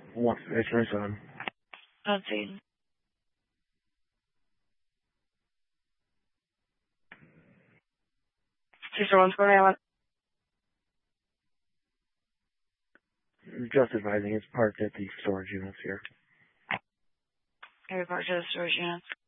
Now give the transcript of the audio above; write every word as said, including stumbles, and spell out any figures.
One, it's my son. That's Aiden. Two zero one four nine. Just advising, it's parked at the storage units here. Area parked at the storage units.